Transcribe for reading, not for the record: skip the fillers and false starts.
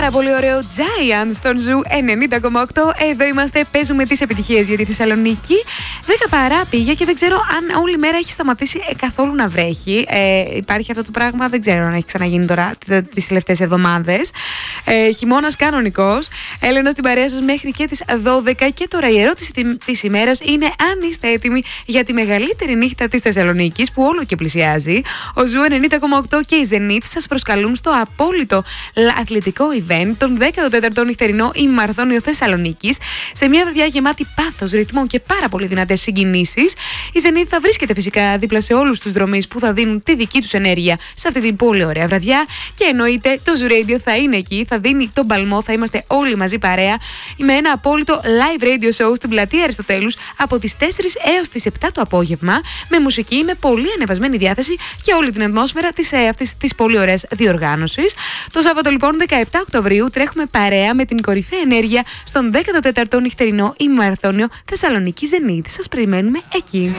Πάρα πολύ ωραίο Giant στον Ζου 90,8. Εδώ είμαστε, παίζουμε τις επιτυχίες για τη Θεσσαλονίκη. 10 παρά πήγε και δεν ξέρω αν όλη μέρα έχει σταματήσει καθόλου να βρέχει. Υπάρχει αυτό το πράγμα, δεν ξέρω αν έχει ξαναγίνει τώρα τις τελευταίες εβδομάδες. Χειμώνας κανονικός. Έλενα στην παρέα σας μέχρι και τις 12. Και τώρα η ερώτηση της ημέρας είναι αν είστε έτοιμοι για τη μεγαλύτερη νύχτα της Θεσσαλονίκης που όλο και πλησιάζει. Ο Ζου 90,8 και η Zenith σας προσκαλούν στο απόλυτο αθλητικό event, τον 14ο νυχτερινό ημαραθώνιο Θεσσαλονίκης, σε μια βραδιά γεμάτη πάθος, ρυθμό και πάρα πολύ δυνατές συγκινήσεις. Η Zenith θα βρίσκεται φυσικά δίπλα σε όλους τους δρομείς που θα δίνουν τη δική τους ενέργεια σε αυτή την πολύ ωραία βραδιά. Και εννοείται το Zoo Radio θα είναι εκεί, θα δίνει τον παλμό, θα είμαστε όλοι μαζί παρέα με ένα απόλυτο live radio show στην πλατεία Αριστοτέλους από τις 4 έως τις 7 το απόγευμα, με μουσική, με πολύ ανεβασμένη διάθεση και όλη την ατμόσφαιρα αυτής της πολύ ωραίας διοργάνωσης. Το Σάββατο λοιπόν 17 Οκτωβρίου τρέχουμε παρέα με την κορυφαία ενέργεια στον 14ο νυχτερινό ημαραθώνιο Θεσσαλονίκη Zenith. Σας περιμένουμε εκεί.